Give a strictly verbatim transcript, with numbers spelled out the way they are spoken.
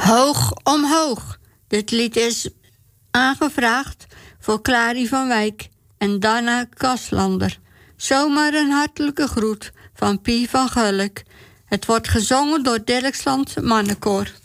Hoog omhoog. Dit lied is aangevraagd voor Clary van Wijk en Dana Kaslander. Zomaar een hartelijke groet van Pie van Gulik. Het wordt gezongen door Dirksland Mannenkoor.